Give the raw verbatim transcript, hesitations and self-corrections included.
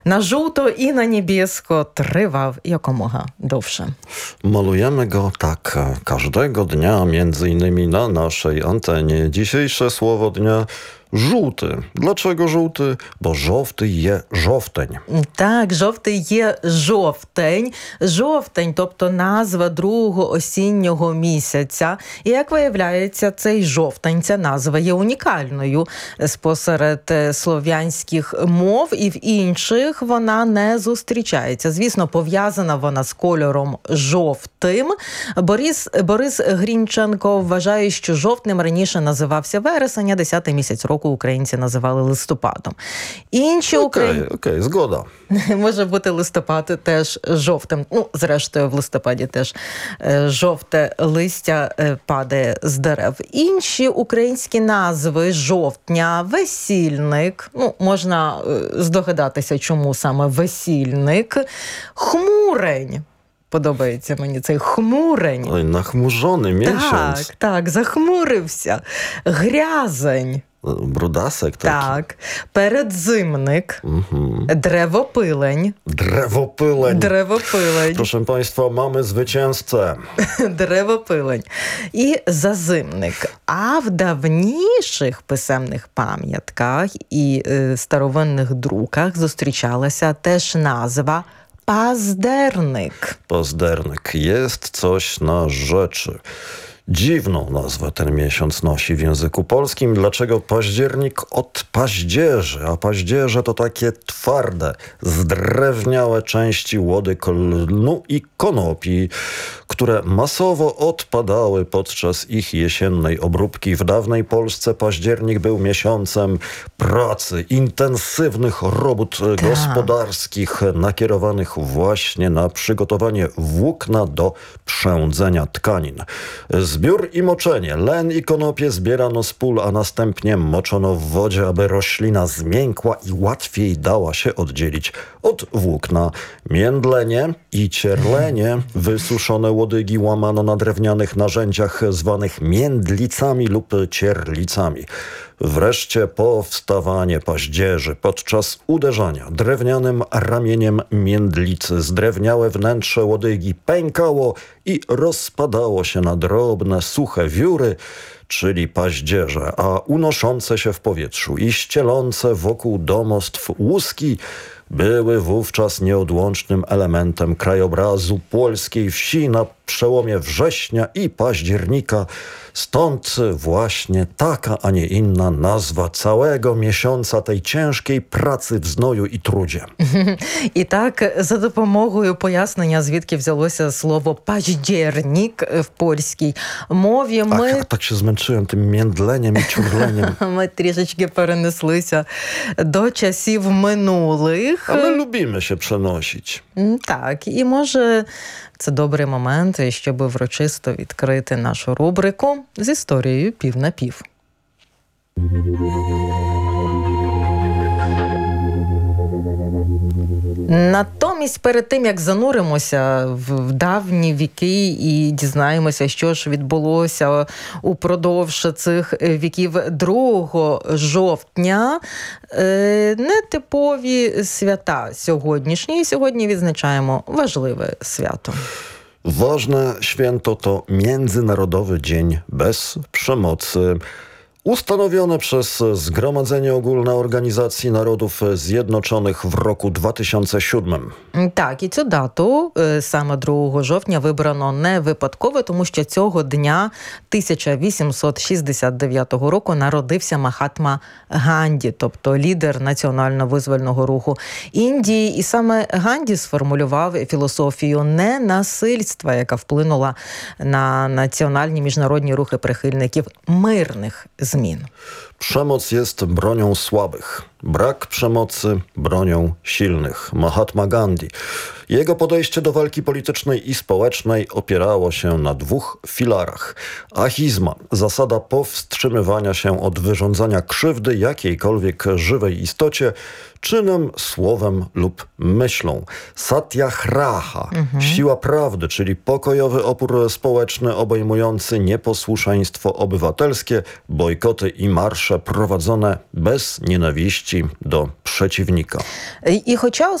Na żółto i na niebiesko trwał jakомога довше. Malujemy go tak każdego dnia, między innymi na naszej antenie. Dzisiejsze słowo dnia żółty. Dlaczego żółty? Bo żовтий є жовтень. Так, жовтий є жовтень. Жовтень, тобто назва другого осіннього місяця. І, як виявляється, цей жовтень, ця назва є унікальною. Спосеред слов'янських мов і в інших вона не зустрічається. Звісно, пов'язана вона з кольором жовтим. Борис, Борис Грінченко вважає, що жовтним раніше називався вересень, а десятий місяць року українці називали листопадом. Інші Окей, українці... окей, згода. Може бути листопад теж жовтим. Ну, зрештою, в листопаді теж е, жовте листя е, падає з дерев. Інші українські назви жовтня, весільник. Ну, можна е, здогадатися, чому саме весільник. Хмурень. Подобається мені цей хмурень. Ой, нахмурzony місяць. Так, так, захмурився. Грязень. Брудасek taki. Так. Передзимник. Mhm. Древопилень. Drewopyleń. Древопилень. Proszę Państwa, mamy zwycięzcę. Древопилень. І зазимник. А в давніших писемних пам'ятках і е, старовинних друках зустрічалася теж назва паздерник. Pazdernik. Jest coś na rzeczy. Dziwną nazwę ten miesiąc nosi w języku polskim. Dlaczego październik? Od paździerzy, a paździerze to takie twarde, zdrewniałe części łodyg lnu i konopi, które masowo odpadały podczas ich jesiennej obróbki. W dawnej Polsce październik był miesiącem pracy, intensywnych robót Tak. gospodarskich nakierowanych właśnie na przygotowanie włókna do przędzenia tkanin. Zbiór i moczenie. Len i konopie zbierano z pól, a następnie moczono w wodzie, aby roślina zmiękła i łatwiej dała się oddzielić od włókna. Międlenie i cierlenie. Wysuszone łodygi łamano na drewnianych narzędziach zwanych międlicami lub cierlicami. Wreszcie powstawanie paździerzy podczas uderzania drewnianym ramieniem międlicy. Zdrewniałe wnętrze łodygi pękało i rozpadało się na drobne, suche wióry, czyli paździerze, a unoszące się w powietrzu i ścielące wokół domostw łuski były wówczas nieodłącznym elementem krajobrazu polskiej wsi na przełomie września i października. Stąd właśnie taka, a nie inna nazwa całego miesiąca tej ciężkiej pracy w znoju i trudzie. І так, за допомогою пояснення, звідки взялося слово «паździernik» в польській мові, ми... Ach, ja tak się zmęczyłem tym międleniem i ciurleniem. Ми трішечки перенеслися до часів минулих. A my lubimy się przenosić. Так, і може це добрий момент, щоб врочисто відкрити нашу рубрику з історією пів на пів. Натомість, перед тим, як зануримося в давні віки і дізнаємося, що ж відбулося упродовж цих віків другого жовтня, нетипові свята сьогоднішні. І сьогодні відзначаємо важливе свято. Ważne święto to Międzynarodowy Dzień Bez Przemocy. Ustanowione przez Zgromadzenie Ogólne Organizacji Narodów Zjednoczonych w roku dwa tysiące siódmym. Так, і цю дату, саме другого жовтня, вибрано не випадково, тому що цього дня тисяча вісімсот шістдесят дев'ятого року народився Махатма Ганді, тобто лідер національно-визвольного руху Індії. І саме Ганді сформулював філософію ненасильства, яка вплинула на національні міжнародні рухи прихильників мирних змін. Przemoc jest bronią słabych. Brak przemocy bronią silnych. Mahatma Gandhi. Jego podejście do walki politycznej i społecznej opierało się na dwóch filarach. Ahizma, zasada powstrzymywania się od wyrządzania krzywdy jakiejkolwiek żywej istocie, czynem, słowem lub myślą. Satyagraha, mhm. siła prawdy, czyli pokojowy opór społeczny obejmujący nieposłuszeństwo obywatelskie, bojkoty i marsze przeprowadzone bez nienawiści do przeciwnika. І, і хоча